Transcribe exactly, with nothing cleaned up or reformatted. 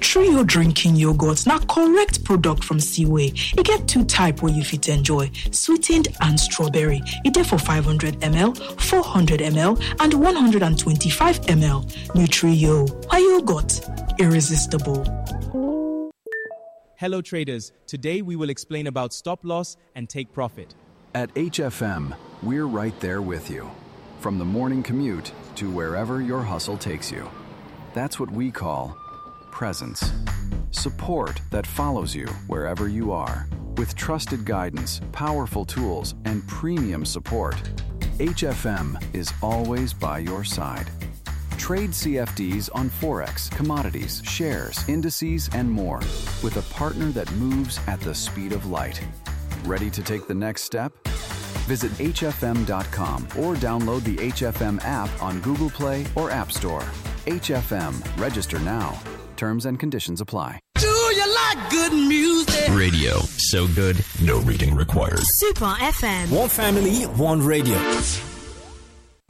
Nutrio drinking yogurt na correct product from Seaway. E get two type wey you fit enjoy, sweetened and strawberry. E dey for five hundred milliliters, four hundred milliliters, and one hundred twenty-five milliliters. Nutrio, a yogurt, irresistible. Hello traders, today we will explain about stop loss and take profit. At H F M, we're right there with you. From the morning commute to wherever your hustle takes you. That's what we call presence. Support that follows you wherever you are. With trusted guidance, powerful tools, and premium support, H F M is always by your side. Trade C F Ds on Forex, commodities, shares, indices, and more with a partner that moves at the speed of light. Ready to take the next step? Visit H F M dot com or download the H F M app on Google Play or App Store. H F M. Register now. Terms and conditions apply. Do you like good music? Radio. So good, no reading required. Super F M. One family, one radio.